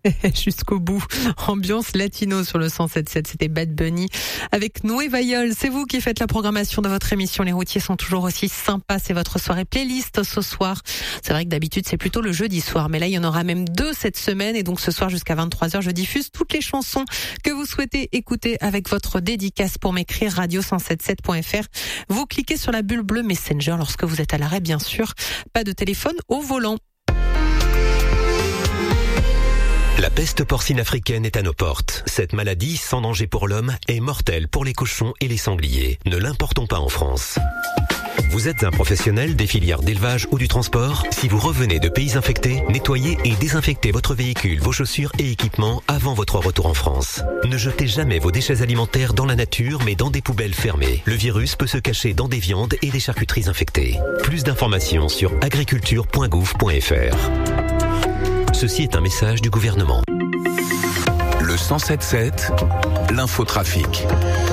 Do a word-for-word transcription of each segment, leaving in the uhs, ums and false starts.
jusqu'au bout. Ambiance latino sur le cent sept sept, c'était Bad Bunny avec Nueva York. C'est vous qui faites la programmation de votre émission. Les routiers sont toujours aussi sympas. C'est votre soirée playlist ce soir. C'est vrai que d'habitude c'est plutôt le jeudi soir, mais là il y en aura même deux cette semaine et donc ce soir jusqu'à vingt-trois heures je diffuse toutes les chansons que vous souhaitez écouter avec votre dédicace. Pour m'écrire radio cent soixante-dix-sept point f r. Vous cliquez sur la bulle bleue Messenger lorsque vous êtes à l'arrêt, bien sûr. Pas de téléphone au volant. La peste porcine africaine est à nos portes. Cette maladie, sans danger pour l'homme, est mortelle pour les cochons et les sangliers. Ne l'importons pas en France. Vous êtes un professionnel des filières d'élevage ou du transport? Si vous revenez de pays infectés, nettoyez et désinfectez votre véhicule, vos chaussures et équipements avant votre retour en France. Ne jetez jamais vos déchets alimentaires dans la nature, mais dans des poubelles fermées. Le virus peut se cacher dans des viandes et des charcuteries infectées. Plus d'informations sur agriculture point gouv point f r. Ceci est un message du gouvernement. Le cent sept sept, l'infotrafic.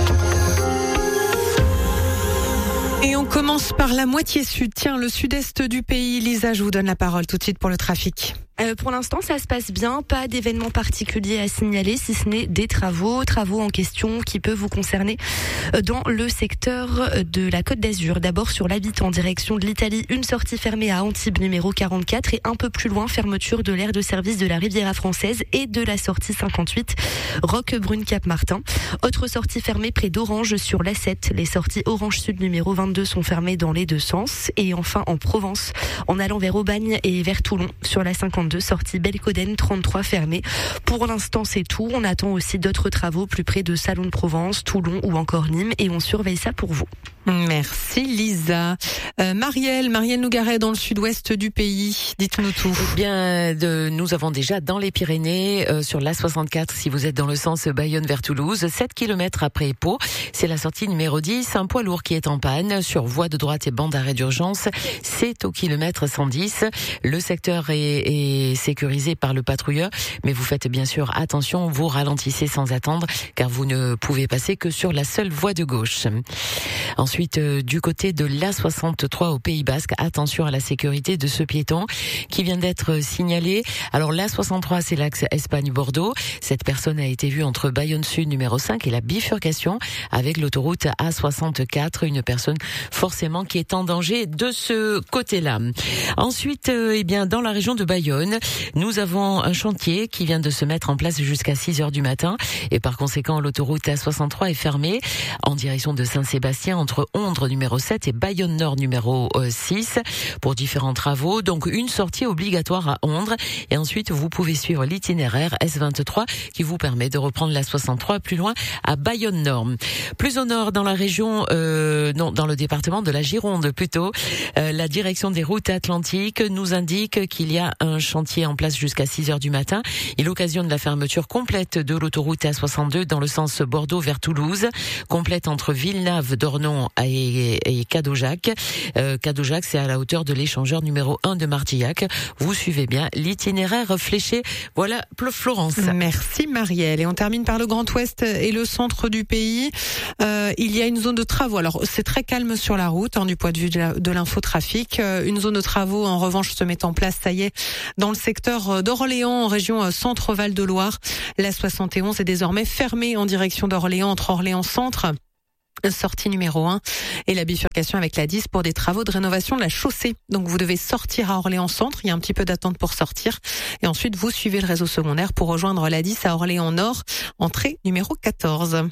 Et on commence par la moitié sud. Tiens, le sud-est du pays. Lisa, je vous donne la parole tout de suite pour le trafic. Euh, pour l'instant, ça se passe bien. Pas d'événements particuliers à signaler, si ce n'est des travaux. Travaux en question qui peuvent vous concerner dans le secteur de la Côte d'Azur. D'abord sur l'Habitant en direction de l'Italie. Une sortie fermée à Antibes numéro quarante-quatre et un peu plus loin, fermeture de l'aire de service de la Riviera française et de la sortie cinquante-huit Roquebrune-Cap-Martin. Autre sortie fermée près d'Orange sur l'A sept. Les sorties Orange Sud numéro vingt-deux sont fermées dans les deux sens. Et enfin en Provence, en allant vers Aubagne et vers Toulon sur la cinquante-deux, sortie Belcoden trente-trois fermée. Pour l'instant, c'est tout. On attend aussi d'autres travaux plus près de Salon de Provence, Toulon ou encore Nîmes et on surveille ça pour vous. Merci Lisa. Euh, Marielle, Marielle Nougaret dans le sud-ouest du pays. Dites-nous tout. Eh bien, de, nous avons déjà dans les Pyrénées, euh, sur l'A soixante-quatre, si vous êtes dans le sens Bayonne vers Toulouse, sept kilomètres après Pau. C'est la sortie numéro dix. Un poids lourd qui est en panne sur voie de droite et bande d'arrêt d'urgence. C'est au kilomètre cent dix. Le secteur est, est sécurisé par le patrouilleur, mais vous faites bien sûr attention, vous ralentissez sans attendre, car vous ne pouvez passer que sur la seule voie de gauche. Ensuite, euh, du côté de l'A soixante-trois au Pays Basque, attention à la sécurité de ce piéton qui vient d'être signalé. Alors l'A soixante-trois, c'est l'axe Espagne-Bordeaux. Cette personne a été vue entre Bayonne Sud numéro cinq et la bifurcation avec l'autoroute A soixante-quatre. Une personne forcément qui est en danger de ce côté-là. Ensuite, euh, eh bien, dans la région de Bayonne, nous avons un chantier qui vient de se mettre en place jusqu'à six heures du matin et par conséquent, l'autoroute A soixante-trois est fermée en direction de Saint-Sébastien entre Ondres numéro sept et Bayonne Nord numéro six pour différents travaux. Donc une sortie obligatoire à Ondres et ensuite vous pouvez suivre l'itinéraire S vingt-trois qui vous permet de reprendre la soixante-trois plus loin à Bayonne Nord. Plus au nord dans la région, euh, non, dans le département de la Gironde plutôt, euh, la direction des routes atlantiques nous indique qu'il y a un chantier en place jusqu'à six heures du matin. Il occasionne la fermeture complète de l'autoroute A soixante-deux dans le sens Bordeaux vers Toulouse, complète entre Villeneuve, Dornon et, et Cadojac. Euh, Cadojac, c'est à la hauteur de l'échangeur numéro un de Martillac. Vous suivez bien l'itinéraire fléché. Voilà, Florence. Merci Marielle. Et on termine par le Grand Ouest et le centre du pays. Euh, il y a une zone de travaux. Alors, c'est très calme sur la route, hein, du point de vue de l'infotrafic. Euh, une zone de travaux, en revanche, se met en place, ça y est, dans le secteur d'Orléans, en région Centre-Val de Loire. La soixante et onze est désormais fermée en direction d'Orléans, entre Orléans-Centre, sortie numéro un, et la bifurcation avec la dix pour des travaux de rénovation de la chaussée. Donc vous devez sortir à Orléans-Centre, il y a un petit peu d'attente pour sortir, et ensuite vous suivez le réseau secondaire pour rejoindre la dix à Orléans-Nord, entrée numéro quatorze.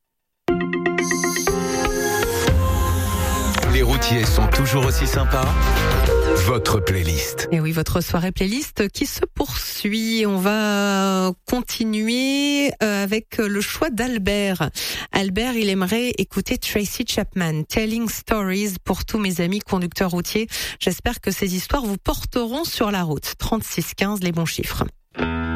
Les routiers sont toujours aussi sympas. Votre playlist. Et oui, votre soirée playlist qui se poursuit. On va continuer avec le choix d'Albert. Albert, il aimerait écouter Tracy Chapman, Telling Stories, pour tous mes amis conducteurs routiers. J'espère que ces histoires vous porteront sur la route. trente-six quinze, les bons chiffres.